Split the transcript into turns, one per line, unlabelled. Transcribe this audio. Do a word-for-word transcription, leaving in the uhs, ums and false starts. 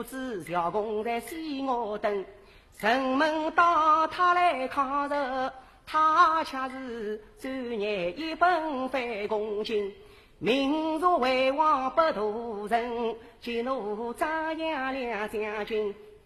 子小公在西我等，人们到他来抗日，他却是专业一本非公卿。民族为王不图人，激怒张杨两将军。